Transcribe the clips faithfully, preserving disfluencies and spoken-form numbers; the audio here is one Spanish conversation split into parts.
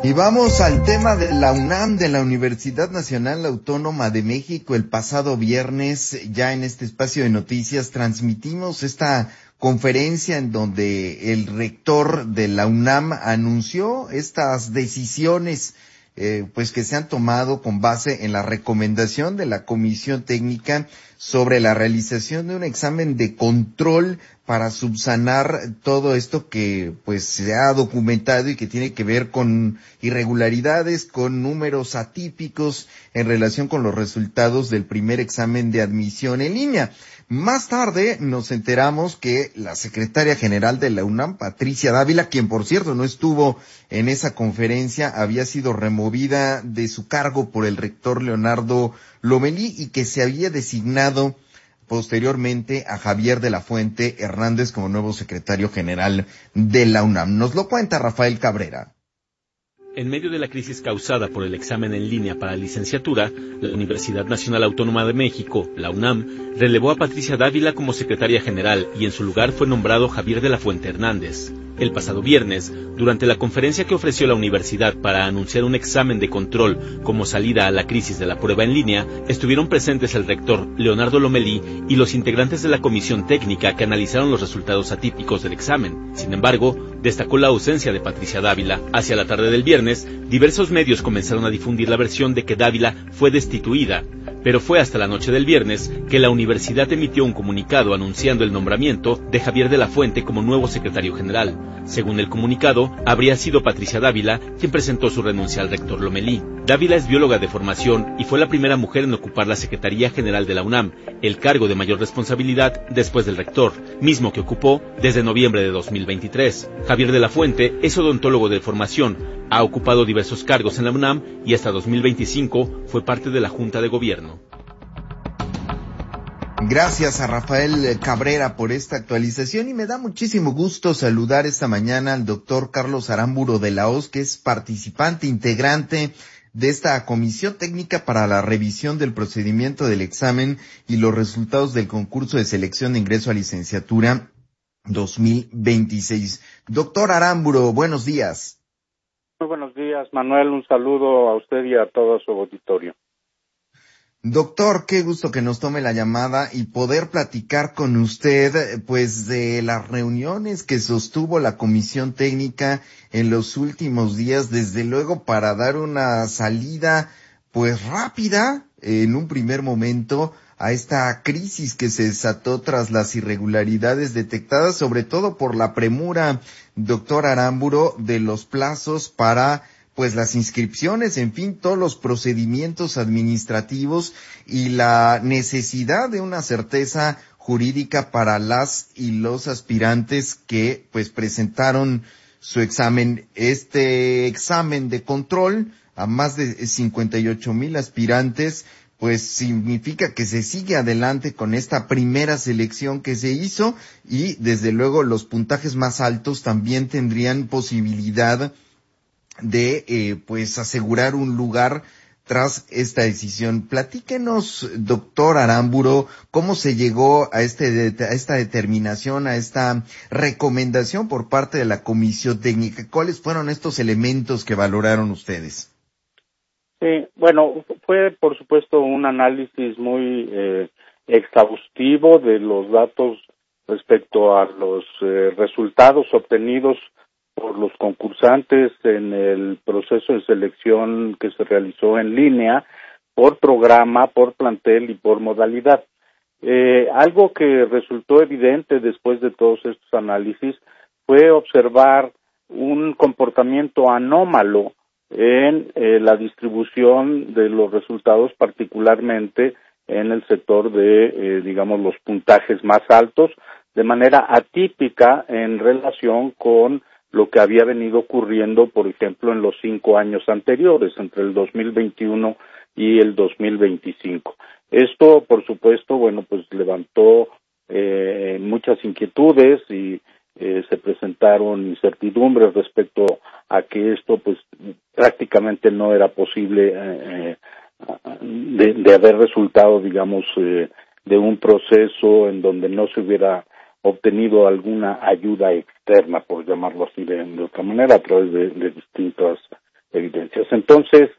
Y vamos al tema de la UNAM, de la Universidad Nacional Autónoma de México. El pasado viernes, ya en este espacio de noticias, transmitimos esta conferencia en donde el rector de la UNAM anunció estas decisiones eh, pues que se han tomado con base en la recomendación de la Comisión Técnica sobre la realización de un examen de control para subsanar todo esto que pues se ha documentado y que tiene que ver con irregularidades, con números atípicos en relación con los resultados del primer examen de admisión en línea. Más tarde nos enteramos que la secretaria general de la UNAM, Patricia Dávila, quien por cierto no estuvo en esa conferencia, había sido removida de su cargo por el rector Leonardo Lomelí y que se había designado posteriormente a Javier de la Fuente Hernández como nuevo secretario general de la UNAM. Nos lo cuenta Rafael Cabrera. En medio de la crisis causada por el examen en línea para licenciatura, la Universidad Nacional Autónoma de México, la UNAM, relevó a Patricia Dávila como secretaria general y en su lugar fue nombrado Javier de la Fuente Hernández. El pasado viernes, durante la conferencia que ofreció la universidad para anunciar un examen de control como salida a la crisis de la prueba en línea, estuvieron presentes el rector Leonardo Lomelí y los integrantes de la comisión técnica que analizaron los resultados atípicos del examen. Sin embargo, destacó la ausencia de Patricia Dávila. Hacia la tarde del viernes, diversos medios comenzaron a difundir la versión de que Dávila fue destituida, pero fue hasta la noche del viernes que la universidad emitió un comunicado anunciando el nombramiento de Javier de la Fuente como nuevo secretario general. Según el comunicado, habría sido Patricia Dávila quien presentó su renuncia al rector Lomelí. Dávila es bióloga de formación y fue la primera mujer en ocupar la Secretaría General de la UNAM, el cargo de mayor responsabilidad después del rector, mismo que ocupó desde noviembre de dos mil veintitrés. Javier de la Fuente es odontólogo de formación, ha ocupado diversos cargos en la UNAM y hasta dos mil veinticinco fue parte de la Junta de Gobierno. Gracias a Rafael Cabrera por esta actualización y me da muchísimo gusto saludar esta mañana al doctor Carlos Aramburo de la Hoz, que es participante integrante de esta Comisión Técnica para la revisión del procedimiento del examen y los resultados del concurso de selección de ingreso a licenciatura dos mil veintiséis. Doctor Aramburo, buenos días. Muy buenos días, Manuel. Un saludo a usted y a todo su auditorio. Doctor, qué gusto que nos tome la llamada y poder platicar con usted, pues, de las reuniones que sostuvo la Comisión Técnica en los últimos días, desde luego para dar una salida, pues, rápida, en un primer momento, a esta crisis que se desató tras las irregularidades detectadas, sobre todo por la premura, doctor Aramburo, de los plazos para pues las inscripciones, en fin, todos los procedimientos administrativos y la necesidad de una certeza jurídica para las y los aspirantes que pues presentaron su examen. Este examen de control a más de cincuenta y ocho mil aspirantes, pues significa que se sigue adelante con esta primera selección que se hizo y desde luego los puntajes más altos también tendrían posibilidad de eh, pues asegurar un lugar tras esta decisión. Platíquenos, doctor Aramburo, cómo se llegó a este a esta determinación, a esta recomendación por parte de la Comisión Técnica. ¿Cuáles fueron estos elementos que valoraron ustedes? Sí, bueno, fue por supuesto un análisis muy eh, exhaustivo de los datos respecto a los eh, resultados obtenidos por los concursantes en el proceso de selección que se realizó en línea, por programa, por plantel y por modalidad. Eh, algo que resultó evidente después de todos estos análisis fue observar un comportamiento anómalo en eh, la distribución de los resultados, particularmente en el sector de, eh, digamos, los puntajes más altos, de manera atípica en relación con lo que había venido ocurriendo, por ejemplo, en los cinco años anteriores, entre el dos mil veintiuno y el dos mil veinticinco. Esto, por supuesto, bueno, pues levantó eh, muchas inquietudes y eh, se presentaron incertidumbres respecto a que esto, pues, prácticamente no era posible eh, de, de haber resultado, digamos, eh, de un proceso en donde no se hubiera obtenido alguna ayuda externa, por llamarlo así de, de otra manera, a través de, de distintas, Entonces,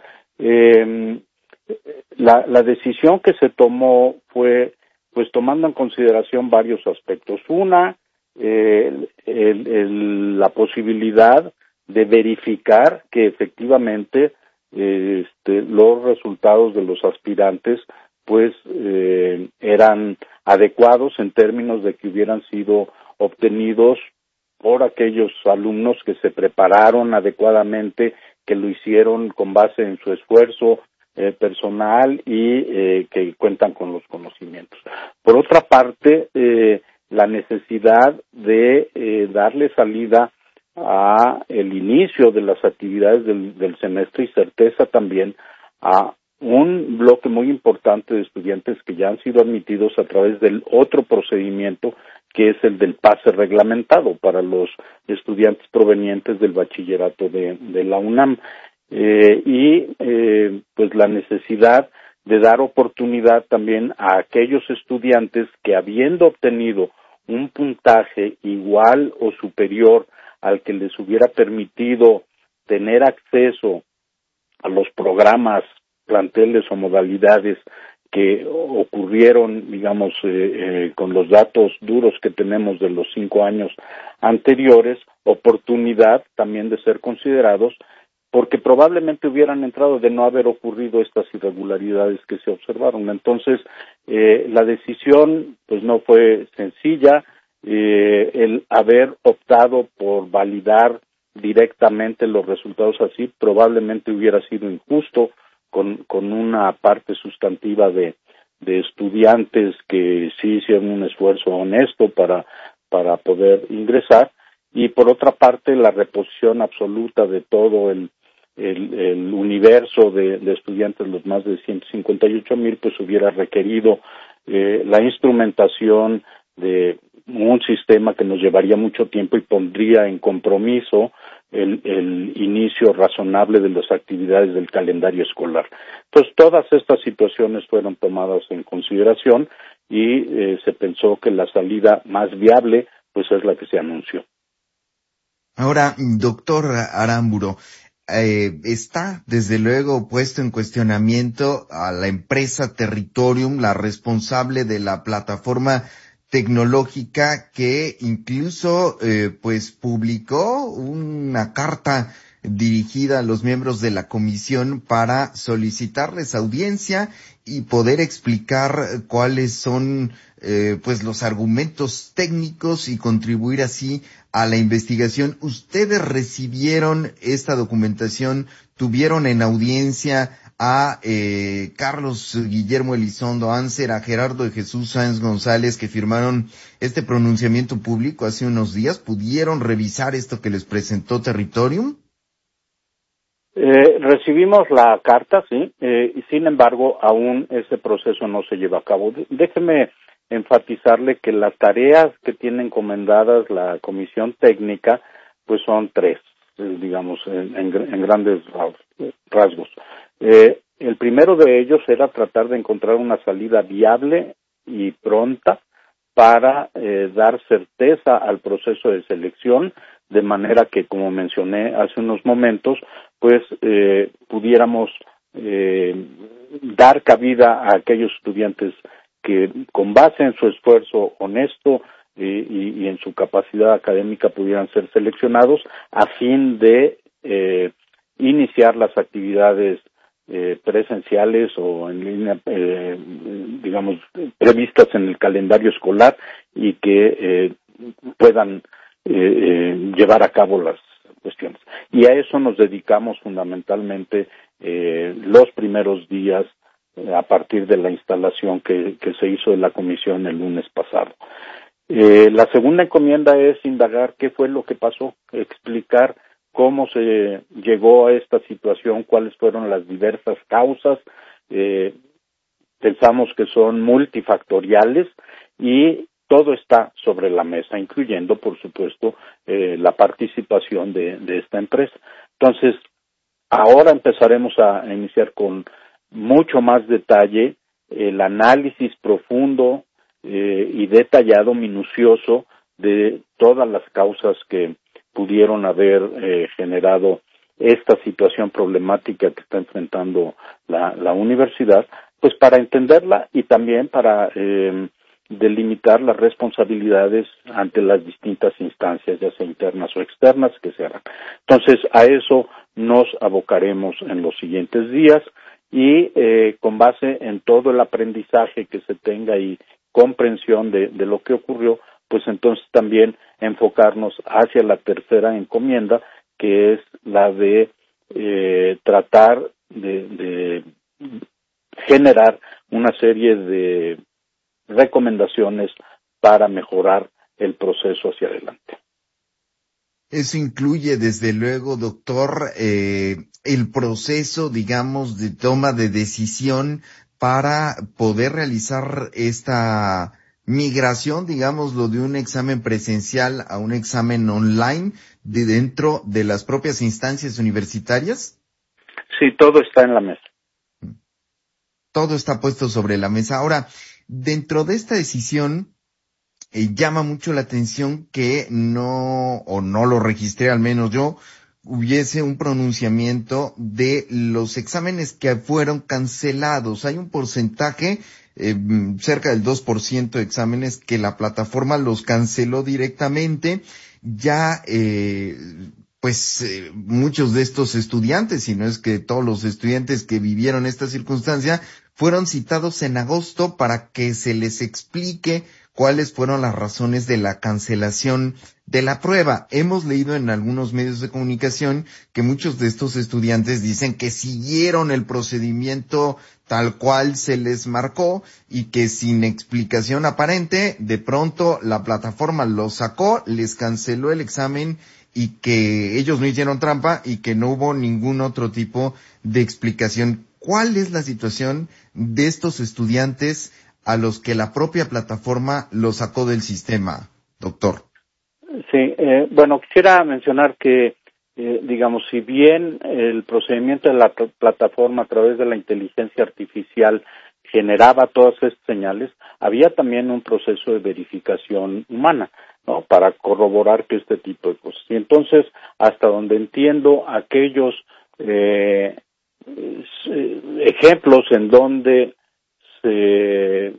eh, la, la decisión que se tomó fue, pues, tomando en consideración varios aspectos. Una, eh, el, el, la posibilidad de verificar que efectivamente eh, este, los resultados de los aspirantes, pues, eh, eran adecuados en términos de que hubieran sido obtenidos por aquellos alumnos que se prepararon adecuadamente, que lo hicieron con base en su esfuerzo eh, personal y eh, que cuentan con los conocimientos. Por otra parte, eh, la necesidad de eh, darle salida a el inicio de las actividades del, del semestre y certeza también a un bloque muy importante de estudiantes que ya han sido admitidos a través del otro procedimiento, que es el del pase reglamentado para los estudiantes provenientes del bachillerato de, de la UNAM. Eh, y eh, pues la necesidad de dar oportunidad también a aquellos estudiantes que, habiendo obtenido un puntaje igual o superior al que les hubiera permitido tener acceso a los programas, planteles o modalidades que ocurrieron, digamos, eh, eh, con los datos duros que tenemos de los cinco años anteriores, oportunidad también de ser considerados, porque probablemente hubieran entrado de no haber ocurrido estas irregularidades que se observaron. Entonces, eh, la decisión, pues, no fue sencilla. Eh, el haber optado por validar directamente los resultados así probablemente hubiera sido injusto con, con una parte sustantiva de, de estudiantes que sí hicieron un esfuerzo honesto para, para poder ingresar, y por otra parte la reposición absoluta de todo el, el, el universo de, de estudiantes, los más de ciento cincuenta y ocho mil, pues hubiera requerido eh, la instrumentación de un sistema que nos llevaría mucho tiempo y pondría en compromiso el, el inicio razonable de las actividades del calendario escolar. Entonces, todas estas situaciones fueron tomadas en consideración y eh, se pensó que la salida más viable, pues, es la que se anunció. Ahora, doctor Aramburu, eh, está desde luego puesto en cuestionamiento a la empresa Territorium, la responsable de la plataforma tecnológica, que incluso eh, pues publicó una carta dirigida a los miembros de la comisión para solicitarles audiencia y poder explicar cuáles son eh, pues los argumentos técnicos y contribuir así a la investigación. ¿Ustedes recibieron esta documentación? ¿Tuvieron en audiencia a eh, Carlos Guillermo Elizondo Anser, a Gerardo de Jesús Sáenz González, que firmaron este pronunciamiento público hace unos días? ¿Pudieron revisar esto que les presentó Territorium? Eh, recibimos la carta, sí, eh, y sin embargo aún ese proceso no se lleva a cabo. Déjeme enfatizarle que las tareas que tiene encomendadas la comisión técnica, pues son tres, eh, digamos, en, en, en grandes rasgos. Eh, el primero de ellos era tratar de encontrar una salida viable y pronta para eh, dar certeza al proceso de selección, de manera que, como mencioné hace unos momentos, pues eh, pudiéramos eh, dar cabida a aquellos estudiantes que, con base en su esfuerzo honesto eh, y, y en su capacidad académica, pudieran ser seleccionados a fin de eh, iniciar las actividades eh, presenciales o en línea, eh, digamos, previstas en el calendario escolar, y que eh, puedan eh, eh, llevar a cabo las cuestiones. Y a eso nos dedicamos fundamentalmente eh, los primeros días eh, a partir de la instalación que, que se hizo de la comisión el lunes pasado. Eh, la segunda encomienda es indagar qué fue lo que pasó, explicar cómo se llegó a esta situación, cuáles fueron las diversas causas. Eh, pensamos que son multifactoriales y todo está sobre la mesa, incluyendo, por supuesto, eh, la participación de, de esta empresa. Entonces, ahora empezaremos a, a iniciar con mucho más detalle el análisis profundo eh, y detallado, minucioso, de todas las causas que pudieron haber eh, generado esta situación problemática que está enfrentando la, la universidad, pues para entenderla y también para eh, delimitar las responsabilidades ante las distintas instancias, ya sea internas o externas, que se harán. Entonces, a eso nos abocaremos en los siguientes días y eh, con base en todo el aprendizaje que se tenga y comprensión de, de lo que ocurrió, pues entonces también enfocarnos hacia la tercera encomienda, que es la de eh, tratar de, de generar una serie de recomendaciones para mejorar el proceso hacia adelante. Eso incluye, desde luego, doctor, eh, el proceso, digamos, de toma de decisión para poder realizar esta migración, digámoslo, de un examen presencial a un examen online de dentro de las propias instancias universitarias. Sí, todo está en la mesa. Todo está puesto sobre la mesa. Ahora, dentro de esta decisión, eh, llama mucho la atención que no, o no lo registré al menos yo, hubiese un pronunciamiento de los exámenes que fueron cancelados. Hay un porcentaje, eh, cerca del dos por ciento de exámenes que la plataforma los canceló directamente. Ya, eh, pues eh, muchos de estos estudiantes, si no es que todos los estudiantes que vivieron esta circunstancia, fueron citados en agosto para que se les explique cuáles fueron las razones de la cancelación de la prueba. Hemos leído en algunos medios de comunicación que muchos de estos estudiantes dicen que siguieron el procedimiento tal cual se les marcó y que sin explicación aparente, de pronto la plataforma los sacó, les canceló el examen y que ellos no hicieron trampa y que no hubo ningún otro tipo de explicación. ¿Cuál es la situación de estos estudiantes a los que la propia plataforma los sacó del sistema, doctor? Sí, eh, bueno, quisiera mencionar que, eh, digamos, si bien el procedimiento de la pl- plataforma a través de la inteligencia artificial generaba todas estas señales, había también un proceso de verificación humana, ¿no?, para corroborar que este tipo de cosas. Y entonces, hasta donde entiendo, aquellos eh, ejemplos en donde se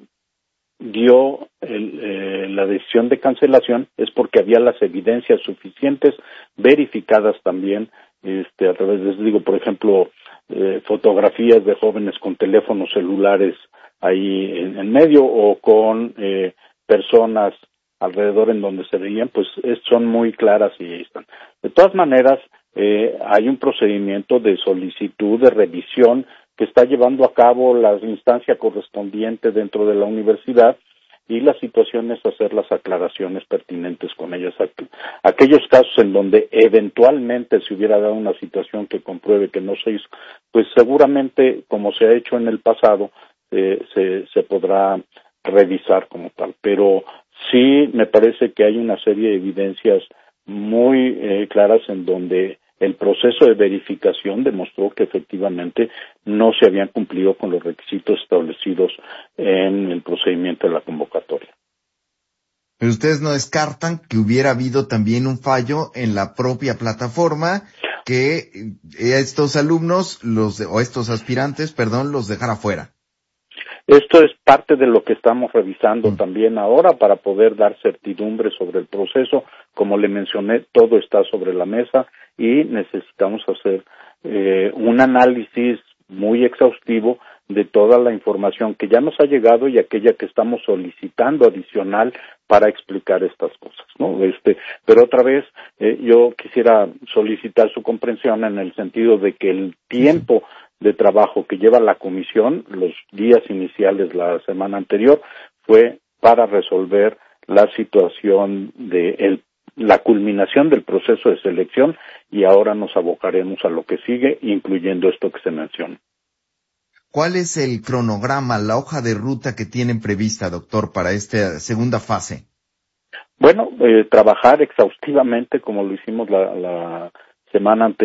dio el, eh, la decisión de cancelación es porque había las evidencias suficientes, verificadas también, este, a través de, digo, por ejemplo, eh, fotografías de jóvenes con teléfonos celulares ahí en, en medio o con eh, personas alrededor en donde se veían, pues es, son muy claras y ahí están. De todas maneras, eh, hay un procedimiento de solicitud, de revisión, que está llevando a cabo la instancia correspondiente dentro de la universidad, y la situación es hacer las aclaraciones pertinentes con ellas. Aquellos casos en donde eventualmente se hubiera dado una situación que compruebe que no se hizo, pues seguramente, como se ha hecho en el pasado, eh, se, se podrá revisar como tal. Pero sí me parece que hay una serie de evidencias muy eh, claras en donde el proceso de verificación demostró que efectivamente no se habían cumplido con los requisitos establecidos en el procedimiento de la convocatoria. Pero ustedes no descartan que hubiera habido también un fallo en la propia plataforma, que estos alumnos, los de, o estos aspirantes, perdón, los dejara fuera. Esto es parte de lo que estamos revisando mm. también ahora para poder dar certidumbre sobre el proceso. Como le mencioné, todo está sobre la mesa y necesitamos hacer eh, un análisis muy exhaustivo de toda la información que ya nos ha llegado y aquella que estamos solicitando adicional para explicar estas cosas, ¿no? Este, pero otra vez, eh, yo quisiera solicitar su comprensión en el sentido de que el tiempo de trabajo que lleva la comisión, los días iniciales la semana anterior, fue para resolver la situación de el, la culminación del proceso de selección, y ahora nos abocaremos a lo que sigue, incluyendo esto que se menciona. ¿Cuál es el cronograma, la hoja de ruta que tienen prevista, doctor, para esta segunda fase? Bueno, eh, trabajar exhaustivamente como lo hicimos la, la semana anterior.